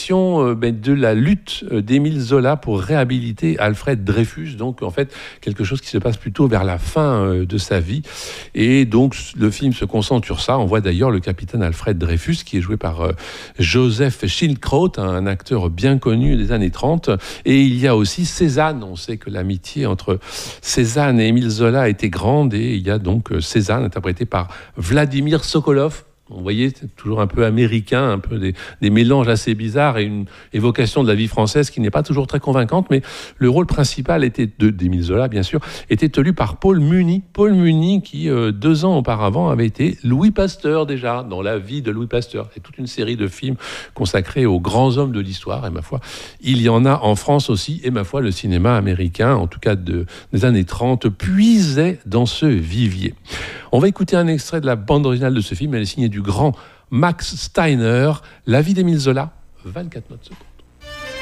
l'explication de la lutte d'Émile Zola pour réhabiliter Alfred Dreyfus. Donc, en fait, quelque chose qui se passe plutôt vers la fin de sa vie. Et donc, le film se concentre sur ça. On voit d'ailleurs le capitaine Alfred Dreyfus, qui est joué par Joseph Schildkraut, un acteur bien connu des années 30. Et il y a aussi Cézanne. On sait que l'amitié entre Cézanne et Émile Zola était grande. Et il y a donc Cézanne, interprété par Vladimir Sokolov. Vous voyez, c'est toujours un peu américain, un peu des mélanges assez bizarres et une évocation de la vie française qui n'est pas toujours très convaincante, mais le rôle principal d'Émile Zola, bien sûr, était tenu par Paul Muni. Paul Muni qui, 2 ans auparavant, avait été Louis Pasteur déjà, dans La vie de Louis Pasteur. C'est toute une série de films consacrés aux grands hommes de l'histoire, et ma foi, il y en a en France aussi, et ma foi, le cinéma américain, en tout cas des années 30, puisait dans ce vivier. On va écouter un extrait de la bande originale de ce film. Elle est signée du grand Max Steiner, La vie d'Émile Zola, 24 notes secondes.